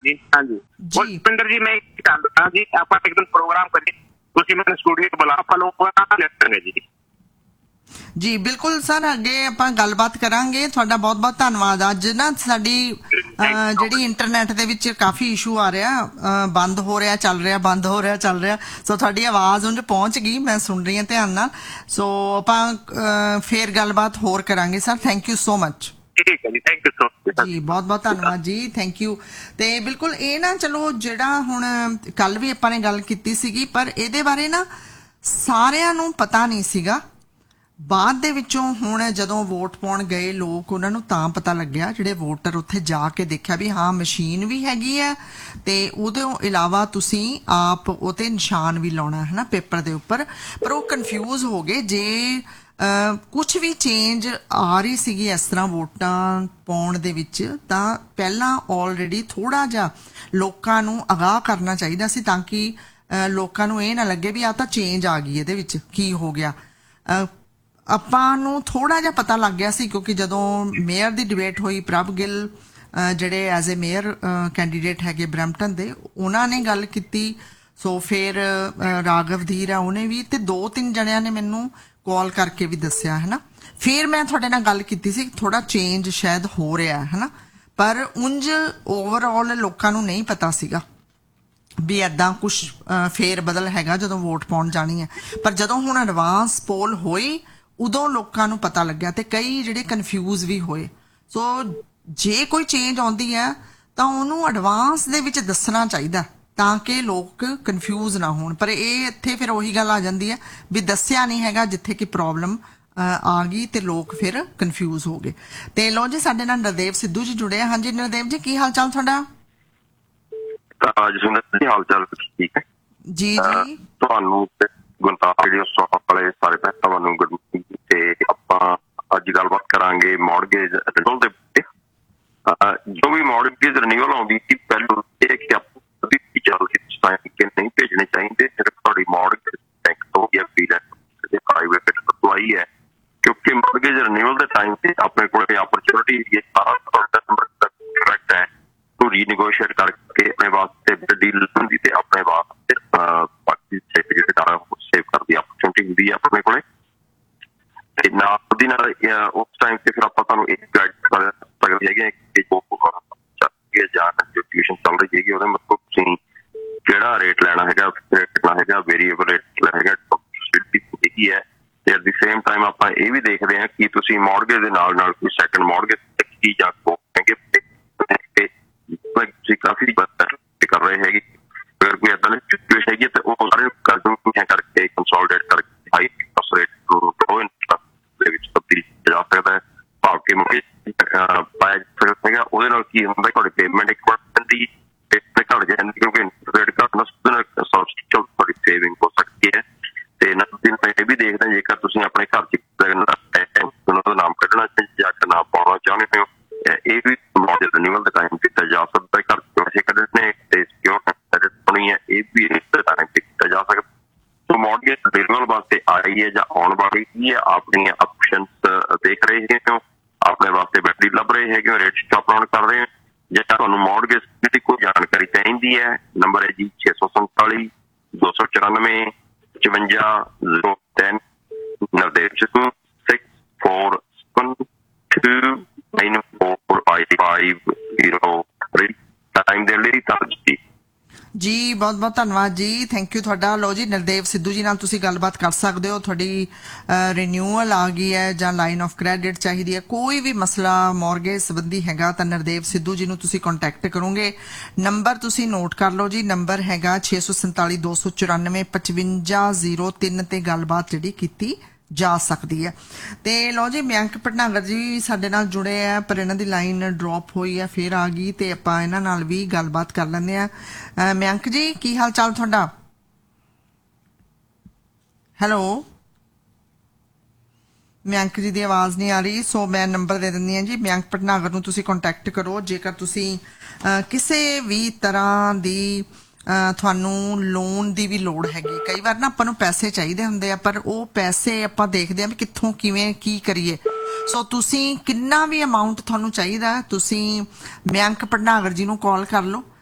जी हाँ जी भुपिंदर जी मैं चाहता जी आप एक दिन प्रोग्राम करिए ਤੁਸੀਂ ਮੈਨੂੰ ਸਟੂਡੀਓ ਬੁਲਾ ਫਲੋਗਾ ਲੈਟਾਂਗੇ ਜੀ ਜੀ ਬਿਲਕੁਲ ਸਰ ਅੱਗੇ ਆਪਾਂ ਗੱਲਬਾਤ ਕਰਾਂਗੇ ਤੁਹਾਡਾ ਬਹੁਤ ਬਹੁਤ ਧੰਨਵਾਦ ਅੱਜ ਨਾ ਸਾਡੀ ਜਿਹੜੀ ਇੰਟਰਨੈਟ ਦੇ ਵਿੱਚ ਕਾਫੀ ਇਸ਼ੂ ਆ ਰਿਹਾ ਬੰਦ ਹੋ ਰਿਹਾ ਚੱਲ ਰਿਹਾ ਬੰਦ ਹੋ ਰਿਹਾ ਚੱਲ ਰਿਹਾ ਸੋ ਤੁਹਾਡੀ ਆਵਾਜ਼ ਉਂਝ ਪਹੁੰਚ ਗਈ ਮੈਂ ਸੁਣ ਰਹੀ ਹਾਂ ਧਿਆਨ ਨਾਲ ਸੋ ਆਪਾਂ ਫੇਰ ਗੱਲਬਾਤ ਹੋਰ ਕਰਾਂਗੇ sir thank you so much ਠੀਕ ਹੈ ਜੀ ਥੈਂਕ ਯੂ ਸੋ ਮਚ ਜੀ ਬਹੁਤ ਬਹੁਤ ਧੰਨਵਾਦ ਜੀ ਥੈਂਕ ਯੂ ਤੇ ਬਿਲਕੁਲ ਇਹ ਨਾ ਚਲੋ ਜਿਹੜਾ ਹੁਣ ਕੱਲ ਵੀ ਆਪਾਂ ਨੇ ਗੱਲ ਕੀਤੀ ਸੀਗੀ ਪਰ ਇਹਦੇ ਬਾਰੇ ਨਾ ਸਾਰਿਆਂ ਨੂੰ ਪਤਾ ਨਹੀਂ ਸੀਗਾ ਬਾਅਦ ਦੇ ਵਿੱਚੋਂ ਹੁਣ ਜਦੋਂ ਵੋਟ ਪਾਉਣ ਗਏ ਲੋਕ ਉਹਨਾਂ ਨੂੰ ਤਾਂ ਪਤਾ ਲੱਗਿਆ ਜਿਹੜੇ ਵੋਟਰ ਉੱਥੇ ਜਾ ਕੇ ਦੇਖਿਆ ਵੀ ਹਾਂ ਮਸ਼ੀਨ ਵੀ ਹੈਗੀ ਹੈ ਤੇ ਉਹਦੇ ਇਲਾਵਾ ਤੁਸੀਂ ਆਪ ਉਹਤੇ ਨਿਸ਼ਾਨ ਵੀ ਲਾਉਣਾ ਹੈ ਨਾ ਪੇਪਰ ਦੇ ਉੱਪਰ ਪਰ ਉਹ ਕਨਫਿਊਜ਼ ਹੋ ਗਏ ਜੇ ਕੁਛ ਵੀ ਚੇਂਜ ਆ ਰਹੀ ਸੀਗੀ ਇਸ ਤਰ੍ਹਾਂ ਵੋਟਾਂ ਪਾਉਣ ਦੇ ਵਿੱਚ ਤਾਂ ਪਹਿਲਾਂ ਆਲਰੇਡੀ ਥੋੜਾ ਜਿਹਾ ਲੋਕਾਂ ਨੂੰ ਅਗਾਹ ਕਰਨਾ ਚਾਹੀਦਾ ਸੀ ਤਾਂ ਕਿ ਲੋਕਾਂ ਨੂੰ ਇਹ ਨਾ ਲੱਗੇ ਵੀ ਆ ਤਾਂ ਚੇਂਜ ਆ ਗਈ ਇਹਦੇ ਵਿੱਚ ਕੀ ਹੋ ਗਿਆ ਆਪਾਂ ਨੂੰ ਥੋੜਾ ਜਿਹਾ ਪਤਾ ਲੱਗ ਗਿਆ ਸੀ ਕਿਉਂਕਿ ਜਦੋਂ ਮੇਅਰ ਦੀ ਡਿਬੇਟ ਹੋਈ ਪ੍ਰਭ ਗਿੱਲ ਜਿਹੜੇ ਐਜ਼ ਏ ਮੇਅਰ ਕੈਂਡੀਡੇਟ ਹੈਗੇ ਬਰੈਂਪਟਨ ਦੇ ਉਹਨਾਂ ਨੇ ਗੱਲ ਕੀਤੀ ਸੋ ਫਿਰ ਰਾਘਵ ਧੀਰ ਆ ਉਹਨੇ ਵੀ ਤੇ 2-3 ਜਣਿਆਂ ਨੇ ਮੈਨੂੰ ਕਾਲ ਕਰਕੇ ਵੀ ਦੱਸਿਆ ਹੈ ਨਾ ਫਿਰ ਮੈਂ ਤੁਹਾਡੇ ਨਾਲ ਗੱਲ ਕੀਤੀ ਸੀ ਥੋੜਾ ਚੇਂਜ ਸ਼ਾਇਦ ਹੋ ਰਿਹਾ ਹੈ ਨਾ ਪਰ ਉਂਝ ਓਵਰਆਲ ਲੋਕਾਂ ਨੂੰ ਨਹੀਂ ਪਤਾ ਸੀਗਾ ਵੀ ਇੱਦਾਂ ਕੁਛ ਫੇਰ ਬਦਲ ਹੈਗਾ ਜਦੋਂ ਵੋਟ ਪਾਉਣ ਜਾਣੀ ਹੈ ਪਰ ਜਦੋਂ ਹੁਣ ਐਡਵਾਂਸ ਪੋਲ ਹੋਈ ਉਦੋਂ ਲੋਕਾਂ ਨੂੰ ਪਤਾ ਲੱਗਿਆ ਤੇ ਕਈ ਜਿਹੜੇ ਕਨਫਿਊਜ਼ ਵੀ ਹੋਏ ਸੋ ਜੇ ਕੋਈ ਚੇਂਜ ਆਉਂਦੀ ਹੈ ਤਾਂ ਉਹਨੂੰ ਐਡਵਾਂਸ ਦੇ ਵਿੱਚ ਦੱਸਣਾ ਚਾਹੀਦਾ ਤਾਂ ਕਿ ਲੋਕ ਕਨਫਿਊਜ਼ ਨਾ ਹੋਣ ਪਰ ਇਹ ਇੱਥੇ ਫਿਰ ਉਹੀ ਗੱਲ ਆ ਜਾਂਦੀ ਹੈ ਵੀ ਦੱਸਿਆ ਨਹੀਂ ਹੈਗਾ ਜਿੱਥੇ ਕਿ ਪ੍ਰੋਬਲਮ ਆ ਗਈ ਤੇ ਲੋਕ ਫਿਰ ਕਨਫਿਊਜ਼ ਹੋ ਗਏ ਤੇ ਲੋ ਜੀ ਸਾਡੇ ਨਾਲ ਨਰਦੇਵ ਸਿੱਧੂ ਜੀ ਜੁੜੇ ਹਾਂਜੀ ਨਰਦੇਵ ਜੀ ਕੀ ਹਾਲ ਚਾਲ ਤੁਹਾਡਾ ਜੀ ਹਾਲ ਚਾਲ ਠੀਕ ਹੈ ਜੀ ਜੀ ਤੁਹਾਨੂੰ ਗੁਲਤਾਰ ਰੇਡੀਓ ਸਟਾਪ ਵਾਲੇ ਸਾਰੇ ਭੈਣਾਂ ਨੂੰ ਗੁੱਡ ਮਾਰਨਿੰਗ ਤੇ ਆਪਾਂ ਅੱਜ ਗੱਲਬਾਤ ਕਰਾਂਗੇ ਮੌਰਗੇਜ ਰਿਨਿਊਅਲ ਦੇ ਜੋ ਵੀ ਮੌਰਗੇਜ ਰਿਨਿਊਅਲ ਆਉਂਦੀ ਸੀ ਪਹਿਲਾਂ ਇਹ ਕਿ ਆਪਾਂ ਵੀ ਜਲਦੀ ਸਾਈਨ ਕਿ ਨਹੀਂ ਭੇਜਣੇ ਚਾਹੀਦੇ ਸਿਰਫ ਤੁਹਾਡੀ ਮੌਰਗੇਜ ਬੈਂਕ ਤੋਂ ਜਾਂ ਫਾਈਨੈਂਸ ਦੇ ਪ੍ਰਾਈਵੇਟ ਤੋਂ ਆਈ ਹੈ ਕਿਉਂਕਿ ਮੌਰਗੇਜ ਰਿਨਿਊਅਲ ਦੇ ਟਾਈਮ ਤੇ ਆਪਣੇ ਕੋਲ ਆਪਰਚੁਨਿਟੀ ਹੈ ਸਾਰਾ ਕਰੈਕਟ ਹੈ ਨੂੰ ਰੀਨੇਗੋਸ਼ੀਏਟ ਕਰਕੇ ਆਪਣੇ ਵਾਸਤੇ ਡੀਲ ਹੁੰਦੀ ਤੇ ਆਪਣੇ ਵਾਸਤੇ ਬਾਕੀ ਜਿਹੜੇ ਸਾਰਾ ਸੇਵ ਕਰਨ ਦੀ ਆਪਰਚੁਨਿਟੀ ਹੁੰਦੀ ਹੈ ਆਪਣੇ ਕੋਲੇ ਤੇ ਨਾਲ ਦੀ ਨਾਲ ਉਸ ਟਾਈਮ ਤੇ ਫਿਰ ਆਪਾਂ ਤੁਹਾਨੂੰ ਇੱਕ ਗਾਈਡ ਕਰ ਸਕਦੇ ਹੈਗੇ ਕਿ ਜੋ ਜਾਂ ਟਿਊਸ਼ਨ ਚੱਲ ਰਹੀ ਹੈਗੀ ਉਹਦੇ ਮਤਲਬ ਤੁਸੀਂ ਕਿਹੜਾ ਰੇਟ ਲੈਣਾ ਹੈਗਾ ਵੇਰੀਏਬਲ ਰੇਟ ਹੈਗਾ ਹੈਗੀ ਹੈ ਤੇ ਐਟ ਦੀ ਸੇਮ ਟਾਈਮ ਆਪਾਂ ਇਹ ਵੀ ਦੇਖਦੇ ਹਾਂ ਕਿ ਤੁਸੀਂ ਮੌਰਗੇਜ ਦੇ ਨਾਲ ਨਾਲ ਕੋਈ ਸੈਕੰਡ ਮੌਰਗੇਜ ਕੀ ਜਾਂ ਕਹੋਗੇ ਤੁਸੀਂ ਕਾਫੀ ਕਰ ਰਹੇ ਹੈਗੇ ਅਗਰ ਕੋਈ ਏਦਾਂ ਦੀ ਸਿਚੁਏਸ਼ਨ ਹੈਗੀ ਤੇ ਉਹ ਸਾਰੇ ਕਰਕੇ ਕੰਸੋਲੀਡੇਟ ਕਰਕੇ ਹਾਈ ਰੇਟ ਨੂੰ ਦੇ ਵਿੱਚ ਤਬਦੀਲ ਜਾ ਸਕਦਾ ਹੈ ਭਾਵ ਕਿ ਹੈਗਾ ਉਹਦੇ ਨਾਲ ਕੀ ਹੁੰਦਾ ਤੁਹਾਡੀ ਪੇਮੈਂਟ ਇੱਕ ਦੀ ਘੱਟ ਜਾਂਦੀ ਕਿਉਂਕਿ ਰੇਟ ਘੱਟਣਾ ਤੁਹਾਡੀ ਸੇਵਿੰਗ ਹੋ ਸਕਦੀ ਹੈ ਤੇ ਨਾਲ ਇਹ ਵੀ ਦੇਖਦੇ ਜੇਕਰ ਤੁਸੀਂ ਆਪਣੇ ਘਰ ਚ ਉਹਨਾਂ ਦਾ ਨਾਮ ਕੱਢਣਾ ਜਾਂ ਨਾਮ ਪਾਉਣਾ ਚਾਹੁੰਦੇ ਹੋ ਇਹ ਵੀ ਰਿਨਿਊਅਲ ਦਾ ਟਾਈਮ ਕੀਤਾ ਜਾ ਸਕਦਾ ਘਰ ਪੈਸੇ ਕੱਢਣੇ ਤੇ ਹੋਣੀ ਹੈ ਇਹ ਵੀ ਟਾਈਮ ਕੀਤਾ ਜਾ ਸਕਦਾ ਸੋ ਮੌਰਗੇਜ ਰਿਨਿਊਅਲ ਵਾਸਤੇ ਆਈ ਹੈ ਜਾਂ ਆਉਣ ਵਾਲੀ ਕੀ ਹੈ ਆਪਣੀਆਂ ਆਪਸ਼ਨਸ ਦੇਖ ਰਹੇ ਹੈਗੇ ਹੋ ਆਪਣੇ ਵਾਸਤੇ ਬੈਟਰੀ ਲੱਭ ਰਹੇ ਹੈਗੇ ਹੋ ਰੇਟ ਸ਼ਾਪ ਲਾਉਣ ਕਰ ਰਹੇ ਹੋ ਜੇ ਤੁਹਾਨੂੰ ਮੌਰਗੇਜ ਦੀ ਕੋਈ ਜਾਣਕਾਰੀ ਚਾਹੀਦੀ ਹੈ ਨੰਬਰ ਹੈ ਜੀ 647 294 5503 ਨਰਦੇਵ ਸਿੱਧੂ 6472945503 ਟਾਈਮ ਦੇ ਲਈ ਧੰਨਵਾਦ ਜੀ ਬਹੁਤ ਬਹੁਤ ਧੰਨਵਾਦ ਜੀ ਥੈਂਕ ਯੂ ਤੁਹਾਡਾ ਲੋ ਜੀ ਨਰਦੇਵ ਸਿੱਧੂ ਜੀ ਨਾਲ ਤੁਸੀਂ ਗੱਲਬਾਤ ਕਰ ਸਕਦੇ ਹੋ ਤੁਹਾਡੀ ਰਿਨਿਊਅਲ ਆ ਗਈ ਹੈ ਜਾਂ ਲਾਈਨ ਆਫ ਕ੍ਰੈਡਿਟ ਚਾਹੀਦੀ ਹੈ ਕੋਈ ਵੀ ਮਸਲਾ ਮੌਰਗੇਜ ਸੰਬੰਧੀ ਹੈਗਾ ਤਾਂ ਨਰਦੇਵ ਸਿੱਧੂ ਜੀ ਨੂੰ ਤੁਸੀਂ ਕੰਟੈਕਟ ਕਰੋਗੇ ਨੰਬਰ ਤੁਸੀਂ ਨੋਟ ਕਰ ਲਓ ਜੀ ਨੰਬਰ ਹੈਗਾ 647 294 5503 ਤੇ ਗੱਲਬਾਤ ਜਿਹੜੀ ਕੀਤੀ ਜਾ ਸਕਦੀ ਹੈ ਤੇ ਲੋ ਜੀ ਮਯੰਕ ਭਟਨਾਗਰ ਜੀ ਸਾਡੇ ਨਾਲ ਜੁੜੇ ਆ ਪਰ ਇਹਨਾਂ ਦੀ ਲਾਈਨ ਡ੍ਰੌਪ ਹੋਈ ਹੈ ਫਿਰ ਆ ਗਈ ਤੇ ਆਪਾਂ ਇਹਨਾਂ ਨਾਲ ਵੀ ਗੱਲਬਾਤ ਕਰ ਲੈਂਦੇ ਆ ਮਯੰਕ ਜੀ ਕੀ ਹਾਲ ਚਾਲ ਤੁਹਾਡਾ ਹੈਲੋ ਮਯੰਕ ਜੀ ਦੀ ਆਵਾਜ਼ ਨਹੀਂ ਆ ਰਹੀ ਸੋ ਮੈਂ ਨੰਬਰ ਦੇ ਦਿੰਦੀ ਹਾਂ ਜੀ ਮਯੰਕ ਭਟਨਾਗਰ ਨੂੰ ਤੁਸੀਂ ਕੰਟੈਕਟ ਕਰੋ ਜੇਕਰ ਤੁਸੀਂ ਕਿਸੇ ਵੀ ਤਰ੍ਹਾਂ ਦੀ ਤੁਹਾਨੂੰ ਲੋਨ ਦੀ ਵੀ ਲੋੜ ਹੈਗੀ ਕਈ ਵਾਰ ਨਾ ਆਪਾਂ ਨੂੰ ਪੈਸੇ ਚਾਹੀਦੇ ਹੁੰਦੇ ਆ ਪਰ ਉਹ ਪੈਸੇ ਆਪਾਂ ਦੇਖਦੇ ਆ ਵੀ ਕਿੱਥੋਂ ਕਿਵੇਂ ਕੀ ਕਰੀਏ ਸੋ ਤੁਸੀਂ ਕਿੰਨਾ ਵੀ ਅਮਾਉਂਟ ਤੁਹਾਨੂੰ ਚਾਹੀਦਾ ਤੁਸੀਂ ਮਯੰਕ ਭਟਨਾਗਰ ਜੀ ਨੂੰ ਕਾਲ ਕਰ ਲਓ